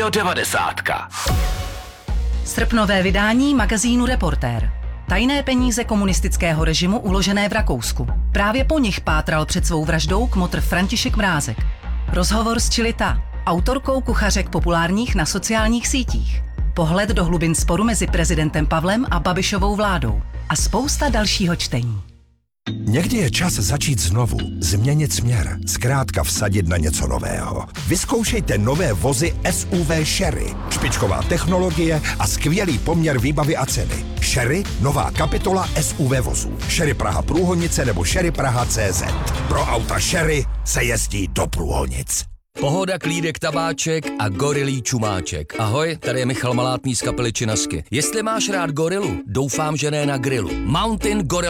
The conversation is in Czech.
90. Srpnové vydání magazínu Reportér. Tajné peníze komunistického režimu uložené v Rakousku. Právě po nich pátral před svou vraždou kmotr František Mrázek. Rozhovor s Čilita, autorkou kuchařek populárních na sociálních sítích. Pohled do hlubin sporu mezi prezidentem Pavlem a Babišovou vládou. A spousta dalšího čtení. Někdy je čas začít znovu, změnit směr, zkrátka vsadit na něco nového. Vyzkoušejte nové vozy SUV Sherry. Špičková technologie a skvělý poměr výbavy a ceny. Sherry, nová kapitola SUV vozů. Sherry Praha Průhonice nebo Sherry Praha CZ. Pro auta Sherry se jezdí do Průhonic. Pohoda, klídek, tabáček a gorilí čumáček. Ahoj, tady je Michal Malátný z kapely Činasky. Jestli máš rád gorilu, doufám, že ne na grilu. Mountain Gorilla